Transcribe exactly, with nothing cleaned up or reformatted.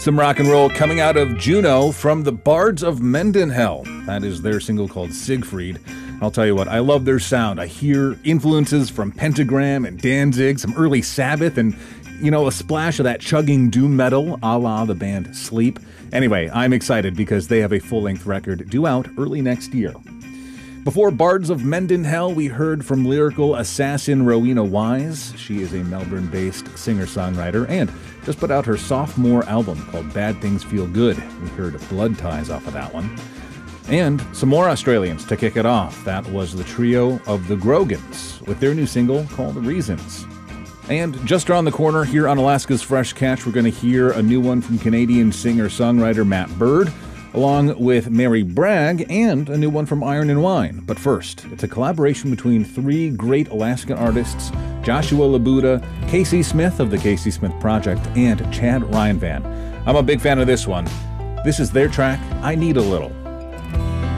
Some rock and roll coming out of Juneau from the Bards of Mendenhall. That is their single called Siegfried. I'll tell you what, I love their sound. I hear influences from Pentagram and Danzig, some early Sabbath, and, you know, a splash of that chugging doom metal a la the band Sleep. Anyway, I'm excited because they have a full-length record due out early next year. Before Bards of Mendenhall, we heard from lyrical assassin Rowena Wise. She is a Melbourne-based singer-songwriter and just put out her sophomore album called Bad Things Feel Good. We heard Blood Ties off of that one. And some more Australians to kick it off. That was the trio of the Grogans with their new single called Reasons. And just around the corner here on Alaska's Fresh Catch, we're going to hear a new one from Canadian singer-songwriter Matt Bird, along with Mary Bragg, and a new one from Iron and Wine. But first, it's a collaboration between three great Alaskan artists, Joshua Labuda, Casey Smith of the Casey Smith Project, and Chad Ryan Van. I'm a big fan of this one. This is their track, I Need a Little.